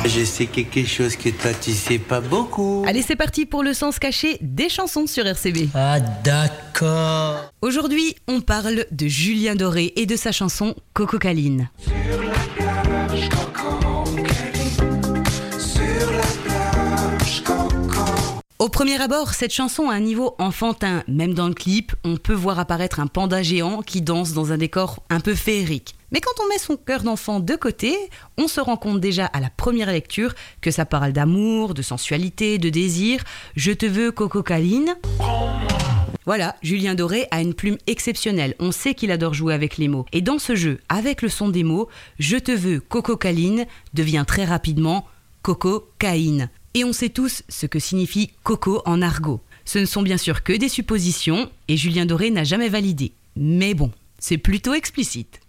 Je sais quelque chose que toi tu sais pas beaucoup. Allez, c'est parti pour le sens caché des chansons sur RCB. Ah d'accord. Aujourd'hui, on parle de Julien Doré et de sa chanson Coco Caline. Sur la plage, Coco Caline. Sur la plage, Coco. Au premier abord, cette chanson a un niveau enfantin. Même dans le clip, on peut voir apparaître un panda géant qui danse dans un décor un peu féerique. Mais quand on met son cœur d'enfant de côté, on se rend compte déjà à la première lecture que ça parle d'amour, de sensualité, de désir. Je te veux, Coco Caline. Voilà, Julien Doré a une plume exceptionnelle. On sait qu'il adore jouer avec les mots. Et dans ce jeu, avec le son des mots, Je te veux, Coco Caline devient très rapidement Coco Caïne. Et on sait tous ce que signifie coco en argot. Ce ne sont bien sûr que des suppositions et Julien Doré n'a jamais validé. Mais bon, c'est plutôt explicite.